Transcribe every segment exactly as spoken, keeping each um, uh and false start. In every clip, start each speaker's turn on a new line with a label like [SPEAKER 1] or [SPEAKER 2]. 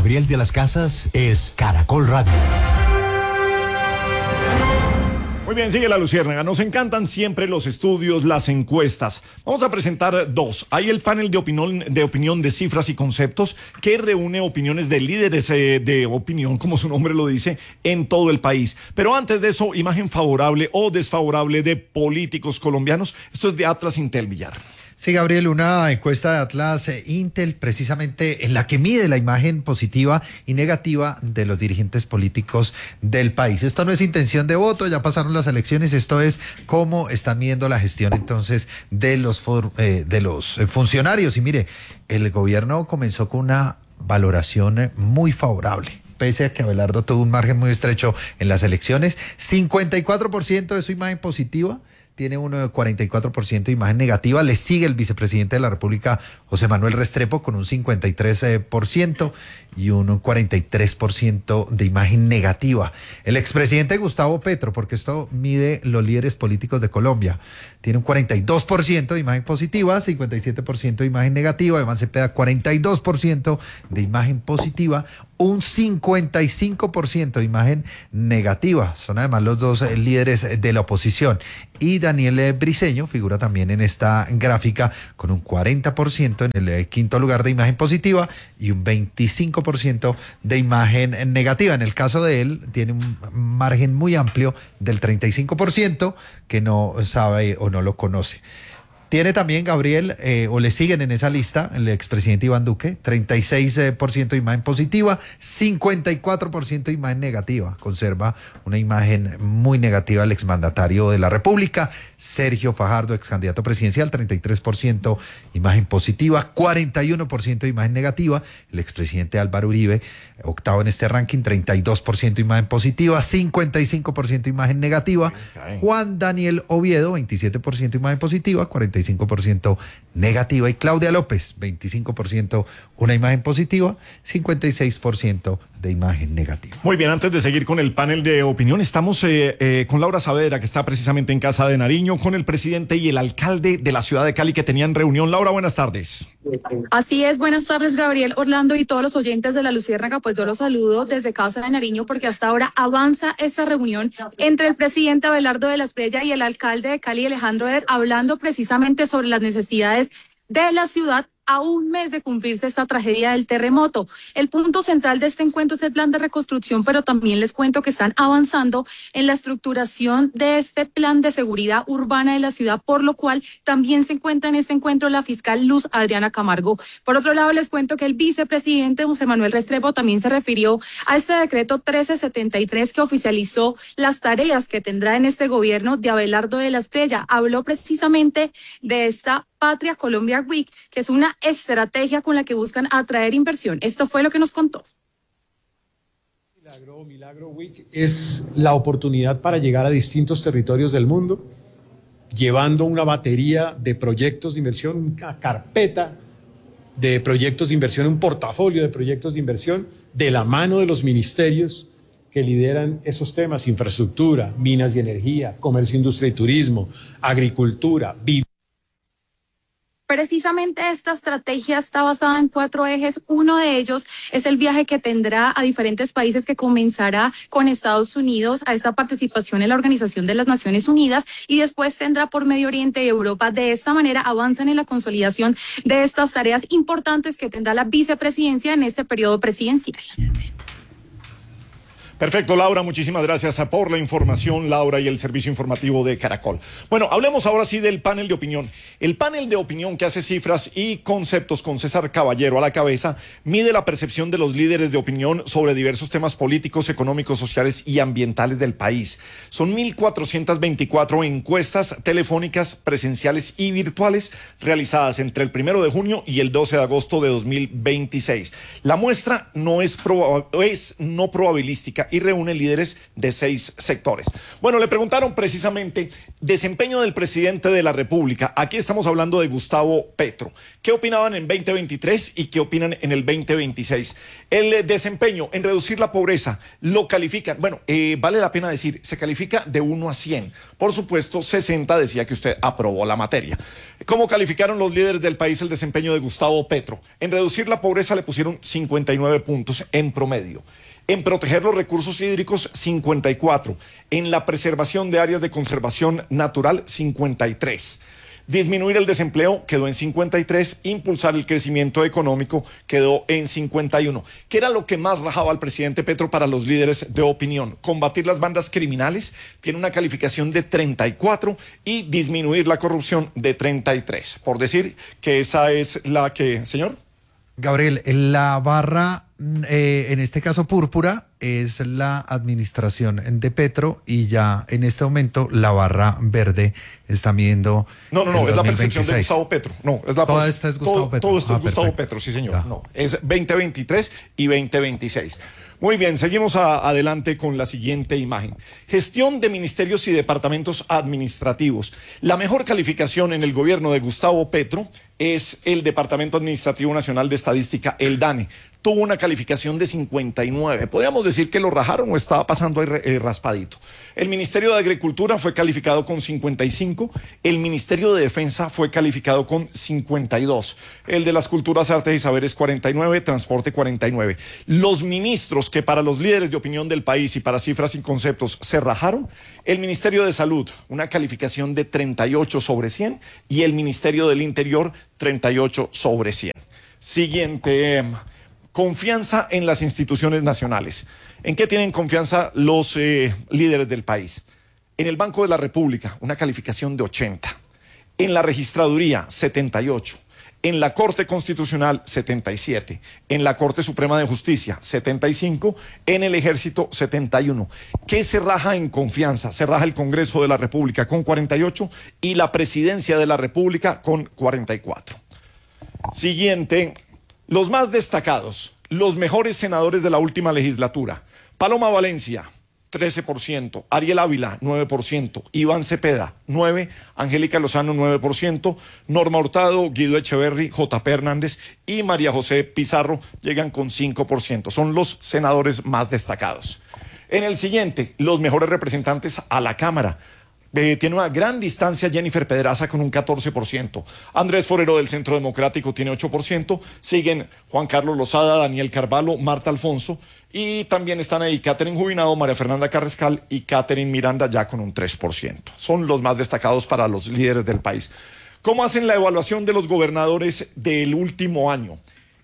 [SPEAKER 1] Gabriel de las Casas es Caracol Radio.
[SPEAKER 2] Muy bien, sigue la Luciérnaga. Nos encantan siempre los estudios, las encuestas. Vamos a presentar dos. Hay el panel de opinión, de opinión de cifras y conceptos que reúne opiniones de líderes eh, de opinión, como su nombre lo dice, en todo el país. Pero antes de eso, imagen favorable o desfavorable de políticos colombianos. Esto es de Atlas Intel Villar.
[SPEAKER 3] Sí, Gabriel, una encuesta de Atlas eh, Intel, precisamente en la que mide la imagen positiva y negativa de los dirigentes políticos del país. Esto no es intención de voto, ya pasaron las elecciones, esto es cómo están midiendo la gestión entonces de los, for, eh, de los funcionarios. Y mire, el gobierno comenzó con una valoración muy favorable. Pese a que Abelardo tuvo un margen muy estrecho en las elecciones, cincuenta y cuatro por ciento de su imagen positiva, tiene un cuarenta y cuatro por ciento de imagen negativa. Le sigue el vicepresidente de la República, José Manuel Restrepo, con un cincuenta y tres por ciento y un cuarenta y tres por ciento de imagen negativa. El expresidente Gustavo Petro, porque esto mide los líderes políticos de Colombia, tiene un cuarenta y dos por ciento de imagen positiva, cincuenta y siete por ciento de imagen negativa. Iván Cepeda, cuarenta y dos por ciento de imagen positiva, un cincuenta y cinco por ciento de imagen negativa. Son además los dos eh, líderes de la oposición. Y Daniel Briceño figura también en esta gráfica con un cuarenta por ciento en el eh, quinto lugar de imagen positiva y un veinticinco por ciento de imagen negativa. En el caso de él, tiene un margen muy amplio del treinta y cinco por ciento que no sabe o no lo conoce. Tiene también, Gabriel, eh, o le siguen en esa lista, el expresidente Iván Duque, treinta y seis por ciento de imagen positiva, cincuenta y cuatro por ciento de imagen negativa. Conserva una imagen muy negativa el exmandatario de la República, Sergio Fajardo, ex candidato presidencial, treinta y tres por ciento imagen positiva, cuarenta y uno por ciento de imagen negativa. El expresidente Álvaro Uribe, octavo en este ranking, treinta y dos por ciento imagen positiva, cincuenta y cinco por ciento imagen negativa. Juan Daniel Oviedo, veintisiete por ciento imagen positiva, cuarenta y cinco por ciento negativa. Y Claudia López, veinticinco por ciento una imagen positiva, cincuenta y seis por ciento de imagen negativa.
[SPEAKER 2] Muy bien, antes de seguir con el panel de opinión, estamos eh, eh, con Laura Saavedra, que está precisamente en Casa de Nariño, con el presidente y el alcalde de la ciudad de Cali, que tenían reunión. Laura, buenas tardes.
[SPEAKER 4] Así es, buenas tardes, Gabriel, Orlando y todos los oyentes de La Luciérnaga. Pues yo los saludo desde Casa de Nariño porque hasta ahora avanza esta reunión entre el presidente Abelardo de la Espriella y el alcalde de Cali, Alejandro Eder, hablando precisamente sobre las necesidades de la ciudad a un mes de cumplirse esta tragedia del terremoto. El punto central de este encuentro es el plan de reconstrucción, pero también les cuento que están avanzando en la estructuración de este plan de seguridad urbana de la ciudad, por lo cual también se encuentra en este encuentro la fiscal Luz Adriana Camargo. Por otro lado, les cuento que el vicepresidente José Manuel Restrepo también se refirió a este decreto trece setenta y tres que oficializó las tareas que tendrá en este gobierno de Abelardo de la Espriella. Habló precisamente de esta Patria Colombia Week, que es una estrategia con la que buscan atraer inversión. Esto fue lo que nos contó.
[SPEAKER 5] Milagro, Milagro Week es la oportunidad para llegar a distintos territorios del mundo, llevando una batería de proyectos de inversión, una carpeta de proyectos de inversión, un portafolio de proyectos de inversión de la mano de los ministerios que lideran esos temas: infraestructura, minas y energía, comercio, industria y turismo, agricultura, vivienda.
[SPEAKER 4] Precisamente esta estrategia está basada en cuatro ejes. Uno de ellos es el viaje que tendrá a diferentes países, que comenzará con Estados Unidos a esta participación en la Organización de las Naciones Unidas y después tendrá por Medio Oriente y Europa. De esta manera avanzan en la consolidación de estas tareas importantes que tendrá la vicepresidencia en este periodo presidencial.
[SPEAKER 2] Perfecto, Laura, muchísimas gracias por la información, Laura, y el servicio informativo de Caracol. Bueno, hablemos ahora sí del panel de opinión. El panel de opinión, que hace cifras y conceptos con César Caballero a la cabeza, mide la percepción de los líderes de opinión sobre diversos temas políticos, económicos, sociales y ambientales del país. Son mil cuatrocientas veinticuatro encuestas telefónicas, presenciales y virtuales realizadas entre el primero de junio y el doce de agosto de dos mil veintiséis. La muestra no es, proba- es no probabilística y reúne líderes de seis sectores. Bueno, le preguntaron precisamente desempeño del presidente de la República. Aquí estamos hablando de Gustavo Petro. ¿Qué opinaban en veinte veintitrés y qué opinan en el veinte veintiséis? El desempeño en reducir la pobreza lo califican, bueno, eh, vale la pena decir, se califica de uno a cien. Por supuesto, sesenta decía que usted aprobó la materia. ¿Cómo calificaron los líderes del país el desempeño de Gustavo Petro? En reducir la pobreza le pusieron cincuenta y nueve puntos en promedio. En proteger los recursos hídricos, cincuenta y cuatro. En la preservación de áreas de conservación natural, cincuenta y tres. Disminuir el desempleo quedó en cincuenta y tres, impulsar el crecimiento económico quedó en cincuenta y uno. ¿Qué era lo que más rajaba al presidente Petro para los líderes de opinión? Combatir las bandas criminales, tiene una calificación de treinta y cuatro, y disminuir la corrupción de treinta y tres. Por decir que esa es la que, señor.
[SPEAKER 3] Gabriel, la barra, eh, en este caso púrpura, es la administración de Petro, y ya en este momento la barra verde está midiendo.
[SPEAKER 2] No, no, no, es la percepción de Gustavo Petro. No, es la
[SPEAKER 3] Toda esta es Gustavo
[SPEAKER 2] todo,
[SPEAKER 3] Petro.
[SPEAKER 2] Todo esto
[SPEAKER 3] Ah,
[SPEAKER 2] es Gustavo
[SPEAKER 3] perfecto.
[SPEAKER 2] Petro, sí, señor.
[SPEAKER 3] Ya.
[SPEAKER 2] No, es veinte veintitrés y veinte veintiséis. Muy bien, seguimos a, adelante con la siguiente imagen. Gestión de ministerios y departamentos administrativos. La mejor calificación en el gobierno de Gustavo Petro es el Departamento Administrativo Nacional de Estadística, el DANE. Tuvo una calificación de cincuenta y nueve. Podríamos decir que lo rajaron o estaba pasando ahí eh, raspadito. El Ministerio de Agricultura fue calificado con cincuenta y cinco. El Ministerio de Defensa fue calificado con cincuenta y dos. El de las Culturas, Artes y Saberes, cuarenta y nueve. Transporte, cuarenta y nueve. Los ministros que para los líderes de opinión del país y para cifras y conceptos se rajaron. El Ministerio de Salud, una calificación de treinta y ocho sobre cien. Y el Ministerio del Interior, treinta y ocho sobre cien. Siguiente. Confianza en las instituciones nacionales. ¿En qué tienen confianza los eh, líderes del país? En el Banco de la República, una calificación de ochenta. En la Registraduría, setenta y ocho. En la Corte Constitucional, setenta y siete. En la Corte Suprema de Justicia, setenta y cinco. En el Ejército, setenta y uno. ¿Qué se raja en confianza? Se raja el Congreso de la República con cuarenta y ocho y la Presidencia de la República con cuarenta y cuatro. Siguiente. Los más destacados, los mejores senadores de la última legislatura. Paloma Valencia, trece por ciento. Ariel Ávila, nueve por ciento. Iván Cepeda, nueve por ciento. Angélica Lozano, nueve por ciento. Norma Hurtado, Guido Echeverry, J P Hernández y María José Pizarro llegan con cinco por ciento. Son los senadores más destacados. En el siguiente, los mejores representantes a la Cámara. Eh, tiene una gran distancia Jennifer Pedraza con un catorce por ciento. Andrés Forero del Centro Democrático tiene ocho por ciento. Siguen Juan Carlos Lozada, Daniel Carvalho, Marta Alfonso. Y también están ahí Catherine Jubinado, María Fernanda Carrascal y Catherine Miranda ya con un tres por ciento. Son los más destacados para los líderes del país. ¿Cómo hacen la evaluación de los gobernadores del último año?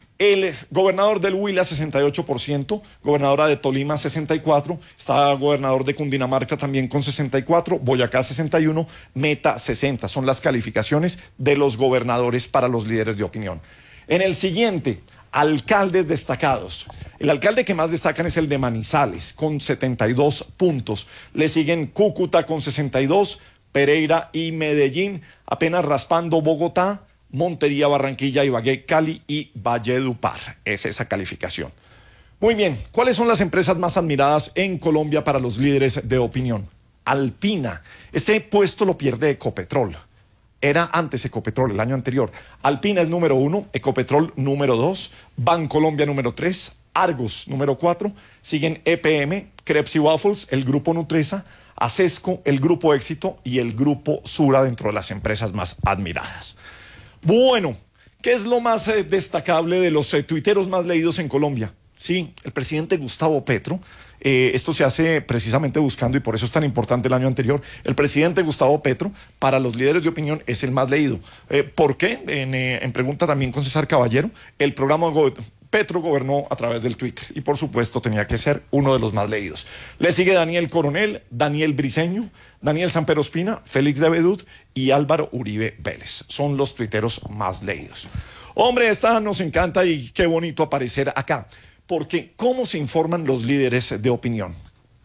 [SPEAKER 2] El gobernador del Huila, sesenta y ocho por ciento, gobernadora de Tolima, sesenta y cuatro por ciento, está gobernador de Cundinamarca también con sesenta y cuatro por ciento, Boyacá sesenta y uno por ciento, Meta sesenta por ciento. Son las calificaciones de los gobernadores para los líderes de opinión. En el siguiente, alcaldes destacados. El alcalde que más destacan es el de Manizales, con setenta y dos puntos. Le siguen Cúcuta con sesenta y dos, Pereira y Medellín, apenas raspando Bogotá, Montería, Barranquilla, Ibagué, Cali y Valledupar. Es esa calificación. Muy bien, ¿cuáles son las empresas más admiradas en Colombia para los líderes de opinión? Alpina. Este puesto lo pierde Ecopetrol. Era antes Ecopetrol, el año anterior. Alpina es número uno, Ecopetrol número dos, Bancolombia número tres, Argos número cuatro, siguen E P M, Crepes y Waffles, el Grupo Nutresa, Acesco, el Grupo Éxito y el Grupo Sura dentro de las empresas más admiradas. Bueno, ¿qué es lo más eh, destacable de los eh, tuiteros más leídos en Colombia? Sí, el presidente Gustavo Petro. Eh, esto se hace precisamente buscando, y por eso es tan importante el año anterior, el presidente Gustavo Petro, para los líderes de opinión, es el más leído. Eh, ¿Por qué? En, eh, en pregunta también con César Caballero, el programa Go Petro gobernó a través del Twitter y por supuesto tenía que ser uno de los más leídos. Le sigue Daniel Coronel, Daniel Briceño, Daniel Samper Ospina, Félix de Bedut y Álvaro Uribe Vélez. Son los tuiteros más leídos. Hombre, esta nos encanta y qué bonito aparecer acá. Porque ¿cómo se informan los líderes de opinión?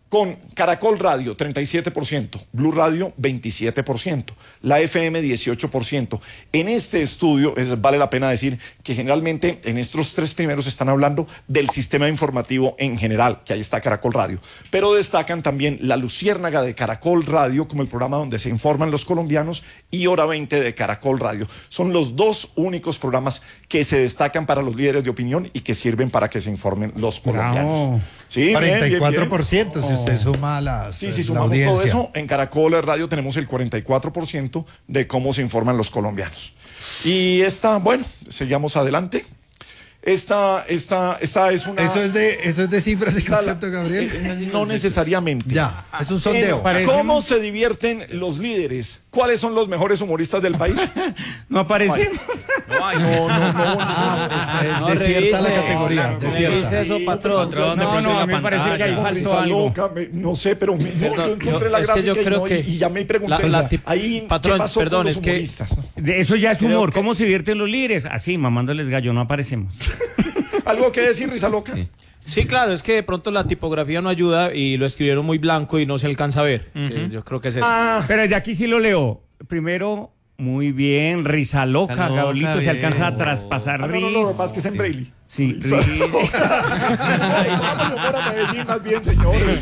[SPEAKER 2] con Caracol Radio treinta y siete por ciento, Blue Radio veintisiete por ciento, la F M dieciocho por ciento. En este estudio es, vale la pena decir que generalmente en estos tres primeros están hablando del sistema informativo en general, que ahí está Caracol Radio, pero destacan también La Luciérnaga de Caracol Radio como el programa donde se informan los colombianos y Hora veinte de Caracol Radio. Son los dos únicos programas que se destacan para los líderes de opinión y que sirven para que se informen los colombianos.
[SPEAKER 6] Bravo.
[SPEAKER 2] Sí,
[SPEAKER 3] cuarenta y cuatro por
[SPEAKER 2] bien, bien,
[SPEAKER 3] ciento,
[SPEAKER 2] bien.
[SPEAKER 3] si usted suma las,
[SPEAKER 2] Sí, si
[SPEAKER 3] la
[SPEAKER 2] sumamos
[SPEAKER 3] audiencia.
[SPEAKER 2] todo eso, en Caracol Radio tenemos el cuarenta y cuatro por ciento de cómo se informan los colombianos. Y esta, bueno, seguimos adelante. Esta, esta, esta es una...
[SPEAKER 3] Eso es de, eso es de cifras y
[SPEAKER 2] La- la-
[SPEAKER 3] concepto, Gabriel.
[SPEAKER 2] eh, no necesariamente.
[SPEAKER 3] Ya, es un sondeo.
[SPEAKER 2] En ¿Cómo se divierten los líderes? ¿Cuáles son los mejores humoristas del país?
[SPEAKER 6] No aparecemos.
[SPEAKER 2] No, no, no, no.
[SPEAKER 3] Ah,
[SPEAKER 7] No,
[SPEAKER 3] desierta la
[SPEAKER 7] revise,
[SPEAKER 3] categoría,
[SPEAKER 7] claro,
[SPEAKER 3] desierta.
[SPEAKER 7] revise eso, patrón.
[SPEAKER 6] No, no, a mí me parece que ahí faltó
[SPEAKER 2] Risa
[SPEAKER 6] algo.
[SPEAKER 2] loca, me- no sé, pero me- no,
[SPEAKER 7] Perdón,
[SPEAKER 2] yo encontré
[SPEAKER 7] yo-
[SPEAKER 2] la
[SPEAKER 7] es que
[SPEAKER 2] gráfica
[SPEAKER 7] yo
[SPEAKER 2] y,
[SPEAKER 7] creo
[SPEAKER 2] no,
[SPEAKER 7] que
[SPEAKER 2] y ya me pregunté,
[SPEAKER 7] la- la tip-
[SPEAKER 2] ahí,
[SPEAKER 7] patrón,
[SPEAKER 2] ¿qué pasó
[SPEAKER 7] perdón,
[SPEAKER 2] con los
[SPEAKER 7] es que-
[SPEAKER 2] humoristas?
[SPEAKER 6] De eso ya es
[SPEAKER 7] Creo
[SPEAKER 6] humor.
[SPEAKER 7] que-
[SPEAKER 6] ¿Cómo se divierten los líderes? Así, mamándoles gallo, no aparecemos.
[SPEAKER 2] ¿Algo que decir, Risa Loca?
[SPEAKER 7] Sí, claro, es que de pronto la tipografía no ayuda y lo escribieron muy blanco y no se alcanza a ver. Eh, yo creo que es eso.
[SPEAKER 2] Ah,
[SPEAKER 6] Pero desde aquí sí lo leo. Primero, muy bien, risa loca,
[SPEAKER 8] Risa loca,
[SPEAKER 6] Gabrielito, se
[SPEAKER 8] bien.
[SPEAKER 6] alcanza a traspasar
[SPEAKER 2] ah, no, no,
[SPEAKER 6] risa.
[SPEAKER 2] no, lo que pasa es que es en Braille.
[SPEAKER 6] Sí,
[SPEAKER 2] Risa
[SPEAKER 6] risa.
[SPEAKER 2] Vámonos para Medellín, más bien, señores.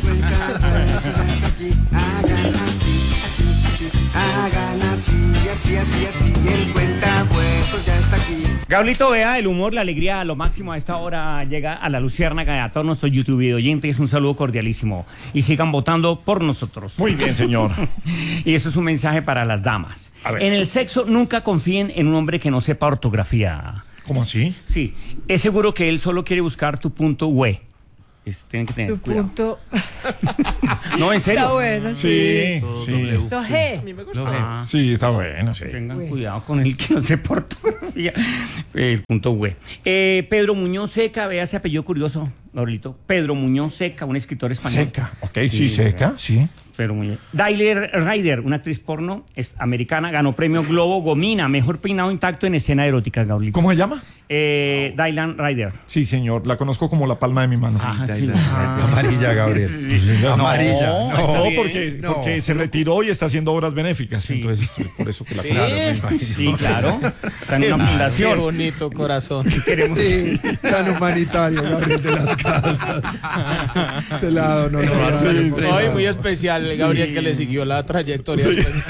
[SPEAKER 9] Hagan así, así, así, así, el cuentahuesos ya está aquí.
[SPEAKER 6] Gablito, vea, el humor, la alegría a lo máximo a esta hora llega a la Luciérnaga y a todos nuestros YouTube oyentes. Un saludo cordialísimo. Y sigan votando por nosotros.
[SPEAKER 2] Muy bien, señor.
[SPEAKER 6] Y eso es un mensaje para las damas.
[SPEAKER 2] A ver.
[SPEAKER 6] En el sexo, nunca confíen en un hombre que no sepa ortografía.
[SPEAKER 2] ¿Cómo así?
[SPEAKER 6] Sí, es seguro que él solo quiere buscar tu punto güey. Es- tienen que tener
[SPEAKER 10] Tu
[SPEAKER 6] cuidado.
[SPEAKER 10] punto.
[SPEAKER 6] No, en serio.
[SPEAKER 10] Está bueno.
[SPEAKER 2] Sí, sí.
[SPEAKER 10] Punto G.
[SPEAKER 6] Ah,
[SPEAKER 2] Sí, está bueno, sí.
[SPEAKER 6] tengan
[SPEAKER 10] Güey.
[SPEAKER 6] cuidado con el que no sepa ortografía. El punto güey. Eh, Pedro Muñoz Seca, vea ese apellido curioso, Gabrielito. Pedro Muñoz Seca, un escritor español.
[SPEAKER 2] Seca. Ok, sí, seca, sí.
[SPEAKER 6] Pero muy Dyler Ryder, una actriz porno es americana, ganó premio Globo Gomina, mejor peinado intacto en escena erótica, Gabrielito.
[SPEAKER 2] ¿Cómo se llama?
[SPEAKER 6] Eh, Dylan Ryder.
[SPEAKER 2] Sí, señor, la conozco como la palma de mi mano.
[SPEAKER 6] Ah, sí.
[SPEAKER 3] Amarilla, Gabriel. Amarilla.
[SPEAKER 2] No,
[SPEAKER 3] No,
[SPEAKER 2] no, porque,
[SPEAKER 3] no.
[SPEAKER 2] porque se retiró y está haciendo obras benéficas. Entonces, por eso que la conozco.
[SPEAKER 6] Sí, claro. Está en una
[SPEAKER 7] Qué
[SPEAKER 6] fundación.
[SPEAKER 7] bonito corazón.
[SPEAKER 6] Queremos...
[SPEAKER 3] Sí, tan humanitario, Gabriel de las Casas. Ese lado no, no, no,
[SPEAKER 2] Sí,
[SPEAKER 3] no,
[SPEAKER 2] sí.
[SPEAKER 3] no.
[SPEAKER 7] Ay, muy especial, Gabriel, que le siguió la trayectoria.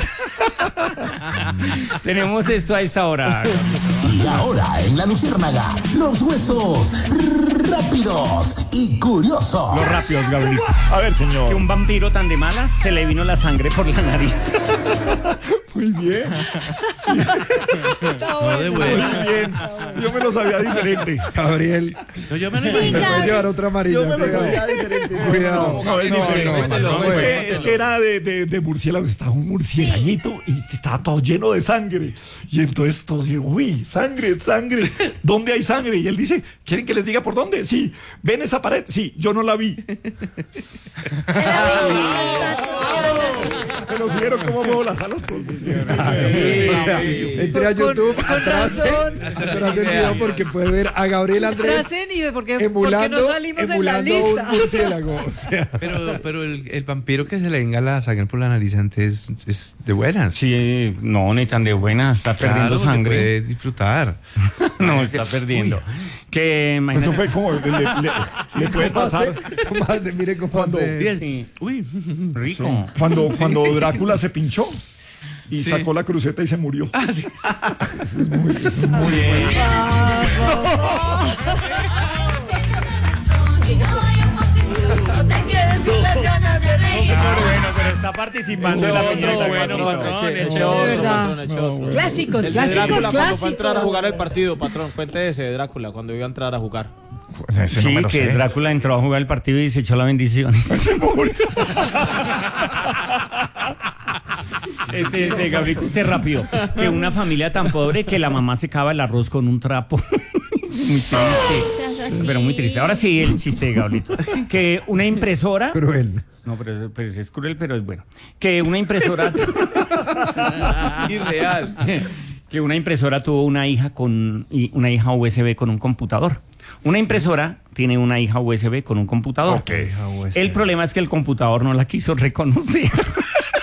[SPEAKER 6] Tenemos esto a esta hora.
[SPEAKER 1] Y ahora en La Luciérnaga, los huesos rápidos y curiosos.
[SPEAKER 6] Los rápidos, Gabriel.
[SPEAKER 2] A ver,
[SPEAKER 6] Que
[SPEAKER 2] señor.
[SPEAKER 6] un vampiro tan de malas se le vino la sangre por la nariz.
[SPEAKER 2] Muy bien,
[SPEAKER 8] No, de bueno.
[SPEAKER 2] muy bien. Yo me lo sabía diferente.
[SPEAKER 3] Gabriel,
[SPEAKER 8] No, yo me lo
[SPEAKER 3] se
[SPEAKER 8] imagino.
[SPEAKER 3] puede llevar otra amarilla.
[SPEAKER 2] Yo me lo
[SPEAKER 3] cuidado.
[SPEAKER 2] sabía diferente.
[SPEAKER 3] Cuidado.
[SPEAKER 2] No, es
[SPEAKER 6] No,
[SPEAKER 2] diferente.
[SPEAKER 6] no,
[SPEAKER 2] No,
[SPEAKER 6] no,
[SPEAKER 2] es,
[SPEAKER 3] no,
[SPEAKER 2] que, es que era de, de, de murciélago. Estaba un murcielaguito y estaba todo lleno de sangre. Y entonces todos dicen, uy, sangre, sangre. ¿Dónde hay sangre? Y él dice, ¿quieren que les diga por dónde? Sí. ¿Ven esa pared? Sí, yo no la vi. Pero si vieron cómo muevo las alas todos.
[SPEAKER 3] O sea, entre a YouTube,
[SPEAKER 10] Con- con
[SPEAKER 3] atrás,
[SPEAKER 10] razón.
[SPEAKER 3] atrás el video porque puede ver a Gabriel Andrés
[SPEAKER 10] Tracen y porque, porque
[SPEAKER 3] emulando,
[SPEAKER 10] no salimos en la
[SPEAKER 3] emulando un
[SPEAKER 10] lista.
[SPEAKER 3] murciélago. O sea,
[SPEAKER 8] Pero, pero el, el vampiro que se le venga la sangre por la nariz antes es, es de buenas.
[SPEAKER 6] Sí, no, ni tan de buena, está perdiendo
[SPEAKER 8] Claro,
[SPEAKER 6] sangre.
[SPEAKER 8] puede disfrutar.
[SPEAKER 6] No, está perdiendo. Que imagínate.
[SPEAKER 2] Eso fue como le, le- le- le puede
[SPEAKER 3] ¿cómo hace?
[SPEAKER 2] pasar
[SPEAKER 3] ¿Cómo hace? Mire cómo
[SPEAKER 2] Cuando-
[SPEAKER 3] hace.
[SPEAKER 6] Sí.
[SPEAKER 8] Uy,
[SPEAKER 6] Rico.
[SPEAKER 2] cuando, cuando Drácula se pinchó y
[SPEAKER 8] Sí.
[SPEAKER 2] sacó la cruceta y se murió.
[SPEAKER 8] Ah, sí.
[SPEAKER 2] Eso es muy, eso es muy bueno.
[SPEAKER 6] Bueno, pero está participando en la
[SPEAKER 7] Otro
[SPEAKER 6] piñata.
[SPEAKER 7] bueno,
[SPEAKER 6] Gabrielito.
[SPEAKER 7] patrón, eche- eche
[SPEAKER 6] No,
[SPEAKER 7] otro,
[SPEAKER 10] verdad.
[SPEAKER 7] patrón, eche otro.
[SPEAKER 10] Clásicos,
[SPEAKER 7] El de
[SPEAKER 10] clásicos,
[SPEAKER 7] Drácula cuando fue a entrar a
[SPEAKER 10] clásicos.
[SPEAKER 7] jugar el partido, patrón. Cuente ese de Drácula, cuando iba a entrar a jugar.
[SPEAKER 2] Ese no
[SPEAKER 6] Sí,
[SPEAKER 2] me lo
[SPEAKER 6] que
[SPEAKER 2] sé.
[SPEAKER 6] Drácula entró a jugar el partido y se echó la bendición. Este, este, Gabriel, este rápido. Que una familia tan pobre que la mamá secaba el arroz con un trapo. Muy triste. Pero muy triste. Ahora sí, el chiste de Gabrielito. Que una impresora.
[SPEAKER 3] Cruel.
[SPEAKER 6] No, pero pues, es cruel, pero es bueno. Que una impresora.
[SPEAKER 7] Irreal.
[SPEAKER 6] Que una impresora tuvo una hija con y una hija U S B con un computador. Una impresora tiene una hija U S B con un computador.
[SPEAKER 2] Ok.
[SPEAKER 6] El problema es que el computador no la quiso reconocer.